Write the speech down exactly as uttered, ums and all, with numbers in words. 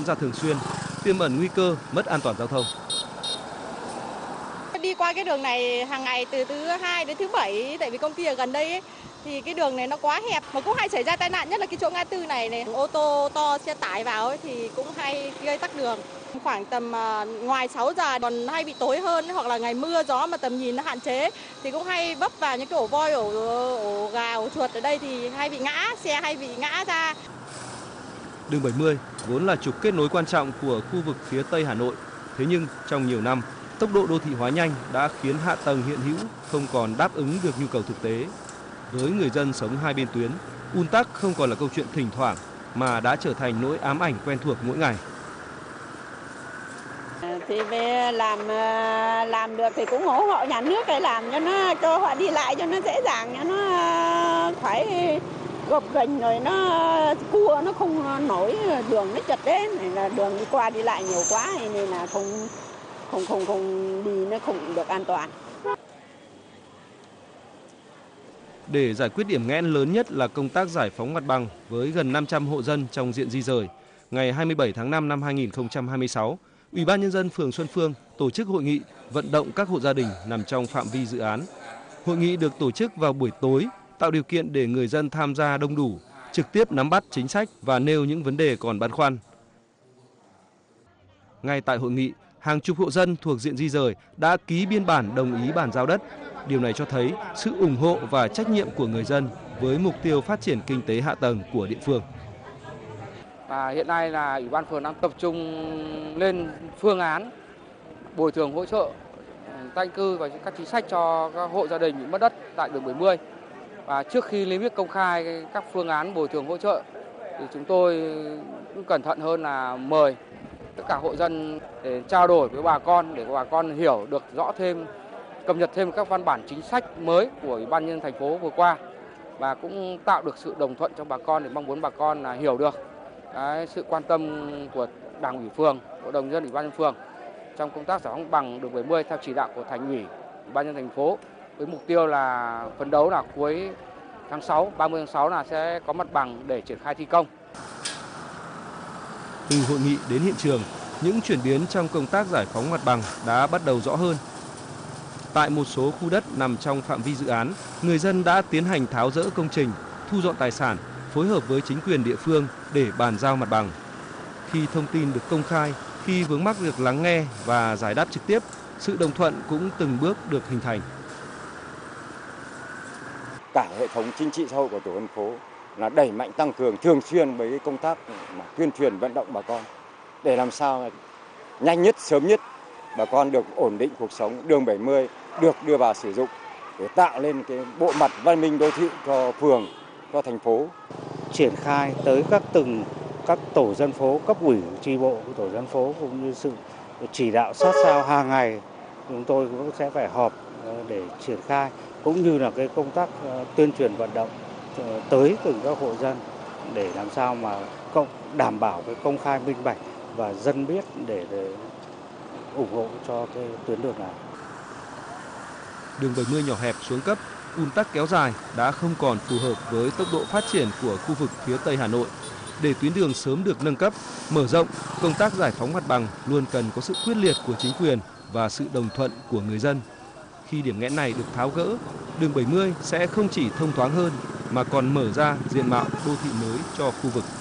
diễn ra thường xuyên, tiềm ẩn nguy cơ mất an toàn giao thông. Đi qua cái đường này hàng ngày từ thứ hai đến thứ bảy, tại vì công ty ở gần đây ấy, thì cái đường này nó quá hẹp mà cũng hay xảy ra tai nạn, nhất là cái chỗ ngã tư này này, ô tô to xe tải vào ấy, thì cũng hay gây tắc đường. Khoảng tầm uh, ngoài sáu giờ còn hay bị tối hơn, hoặc là ngày mưa gió mà tầm nhìn nó hạn chế thì cũng hay vấp vào những cái ổ voi, ổ, ổ gà, ổ chuột ở đây thì hay bị ngã, xe hay bị ngã ra. Đường bảy mươi vốn là trục kết nối quan trọng của khu vực phía Tây Hà Nội, thế nhưng trong nhiều năm, tốc độ đô thị hóa nhanh đã khiến hạ tầng hiện hữu không còn đáp ứng được nhu cầu thực tế. Với người dân sống hai bên tuyến, ùn tắc không còn là câu chuyện thỉnh thoảng mà đã trở thành nỗi ám ảnh quen thuộc mỗi ngày. Thì về làm làm được thì cũng ủng hộ nhà nước để làm cho nó cho họ đi lại cho nó dễ dàng, cho nó phải gập ghềnh rồi nó cua nó không nổi, đường nó chật đấy, này là đường đi qua đi lại nhiều quá nên là không không không không đi nó không được an toàn. Để giải quyết điểm nghẽn lớn nhất là công tác giải phóng mặt bằng với gần năm trăm hộ dân trong diện di rời, ngày hai mươi bảy tháng năm năm hai nghìn không trăm hai mươi sáu, Ủy ban Nhân dân phường Xuân Phương tổ chức hội nghị vận động các hộ gia đình nằm trong phạm vi dự án. Hội nghị được tổ chức vào buổi tối, tạo điều kiện để người dân tham gia đông đủ, trực tiếp nắm bắt chính sách và nêu những vấn đề còn băn khoăn. Ngay tại hội nghị, hàng chục hộ dân thuộc diện di rời đã ký biên bản đồng ý bàn giao đất. Điều này cho thấy sự ủng hộ và trách nhiệm của người dân với mục tiêu phát triển kinh tế hạ tầng của địa phương. Và hiện nay là Ủy ban phường đang tập trung lên phương án bồi thường hỗ trợ tái định cư và các chính sách cho các hộ gia đình bị mất đất tại đường bảy mươi. Và trước khi niêm yết công khai các phương án bồi thường hỗ trợ thì chúng tôi cũng cẩn thận hơn là mời tất cả hộ dân để trao đổi với bà con để bà con hiểu được rõ thêm, cập nhật thêm các văn bản chính sách mới của Ủy ban nhân dân thành phố vừa qua và cũng tạo được sự đồng thuận cho bà con để mong muốn bà con là hiểu được cái sự quan tâm của Đảng ủy phường, Hội đồng nhân dân Ủy ban nhân dân phường trong công tác giải phóng bằng đường bảy mươi theo chỉ đạo của Thành ủy, Ủy ban nhân dân thành phố với mục tiêu là phấn đấu là cuối tháng sáu, ba mươi tháng sáu là sẽ có mặt bằng để triển khai thi công. Từ hội nghị đến hiện trường, những chuyển biến trong công tác giải phóng mặt bằng đã bắt đầu rõ hơn. Tại một số khu đất nằm trong phạm vi dự án, người dân đã tiến hành tháo dỡ công trình, thu dọn tài sản, phối hợp với chính quyền địa phương để bàn giao mặt bằng. Khi thông tin được công khai, khi vướng mắc được lắng nghe và giải đáp trực tiếp, sự đồng thuận cũng từng bước được hình thành. Cả hệ thống chính trị xã hội của tổ dân phố là đẩy mạnh tăng cường thường xuyên với công tác mà tuyên truyền vận động bà con để làm sao nhanh nhất, sớm nhất bà con được ổn định cuộc sống, đường bảy mươi được đưa vào sử dụng để tạo lên cái bộ mặt văn minh đô thị cho phường, cho thành phố. Triển khai tới các từng các tổ dân phố, cấp ủy chi bộ của tổ dân phố cũng như sự chỉ đạo sát sao hàng ngày, chúng tôi cũng sẽ phải họp để triển khai cũng như là cái công tác tuyên truyền vận động tới từng các hộ dân để làm sao mà đảm bảo cái công khai minh bạch và dân biết để, để ủng hộ cho cái tuyến đường này. Đường bảy mươi nhỏ hẹp xuống cấp, ùn tắc kéo dài đã không còn phù hợp với tốc độ phát triển của khu vực phía Tây Hà Nội. Để tuyến đường sớm được nâng cấp, mở rộng, công tác giải phóng mặt bằng luôn cần có sự quyết liệt của chính quyền và sự đồng thuận của người dân. Khi điểm nghẽn này được tháo gỡ, đường bảy mươi sẽ không chỉ thông thoáng hơn mà còn mở ra diện mạo đô thị mới cho khu vực.